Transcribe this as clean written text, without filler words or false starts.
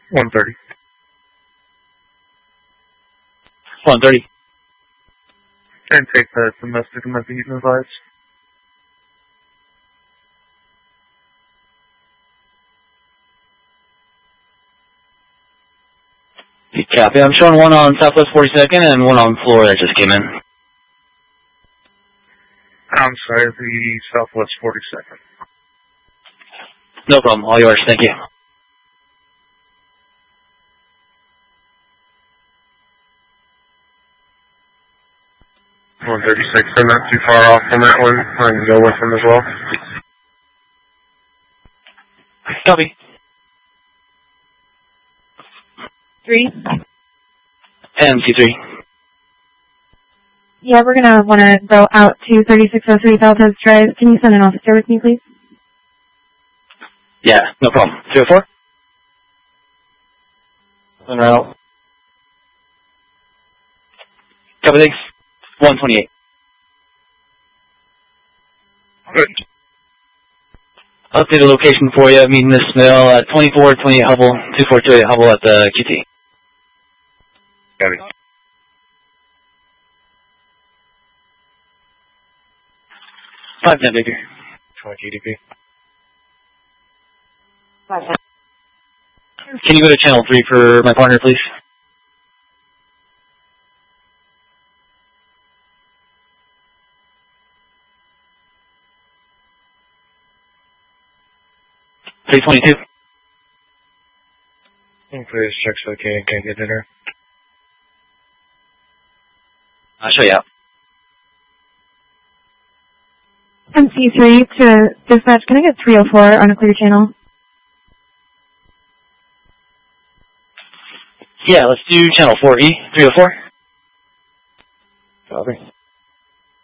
130. 130. And take the domestic and might be heating advised. Copy. I'm showing one on Southwest 42nd and one on floor that just came in. I'm sorry, the Southwest 42nd. No problem. All yours. Thank you. 136. I'm not too far off from that one. I can go with them as well. Copy. 3. And C3. Yeah, we're going to want to go out to 3603 Valdez Drive. Can you send an officer with me, please? Yeah, no problem. 304? En route. Copy, thanks. 128. Good. Update the location for you. Meeting this mail at 2428 Hubble, 2428 Hubble at the QT. Copy. 510 Victor. 20 GDP. 510. Can you go to channel 3 for my partner, please? $322. Please check's okay. Can't get dinner. I'll show you out. MC3 to dispatch. Can I get 304 on a clear channel? Yeah, let's do channel 4E, 304. Copy.